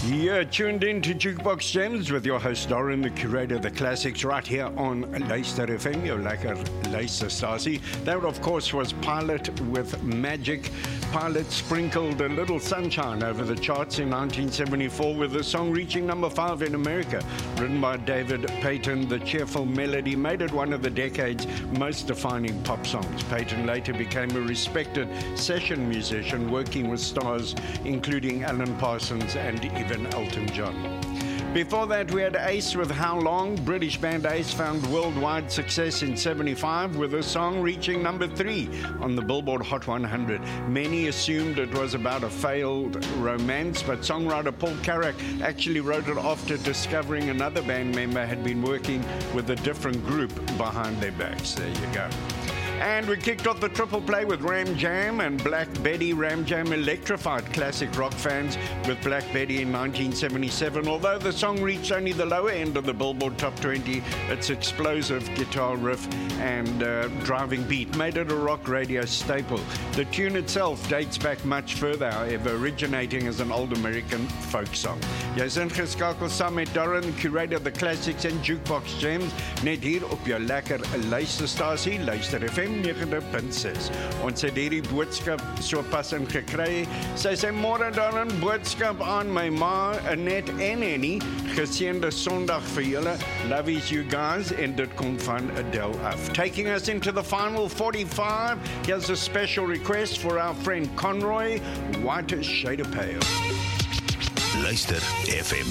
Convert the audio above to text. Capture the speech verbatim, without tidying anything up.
You're tuned in to Jukebox Gems with your host Doran, the curator of the classics, right here on Luister F M, your lekker luisterstasie. That, of course, was Pilot with Magic. Pilot sprinkled a little sunshine over the charts in nineteen seventy-four with the song reaching number five in America. Written by David Payton, the cheerful melody made it one of the decade's most defining pop songs. Payton later became a respected session musician, working with stars including Alan Parsons and even Elton John. Before that, we had Ace with How Long. British band Ace found worldwide success in seventy-five with a song reaching number three on the Billboard Hot one hundred. Many assumed it was about a failed romance, but songwriter Paul Carrack actually wrote it after discovering another band member had been working with a different group behind their backs. There you go. And we kicked off the triple play with Ram Jam and Black Betty. Ram Jam electrified classic rock fans with Black Betty in nineteen seventy-seven. Although the song reached only the lower end of the Billboard Top twenty, its explosive guitar riff and uh, driving beat made it a rock radio staple. The tune itself dates back much further, however, originating as an old American folk song. Jy's ingeskakel saam met Darren, curator of the classics and Jukebox Gems, net hier op jou lekker luisterstasie, Luister F M nege punt ses. Ons het hierdie boodskap so pas in gekry. Sy sê, môre dan 'n boodskap aan my ma, Annette en Annie. Geseënde Sondag vir julle. Love is you guys. En dit kom van Adele af. Taking us into the final forty-five, here's a special request for our friend Conroy, White Shade of Pale. Luister F M.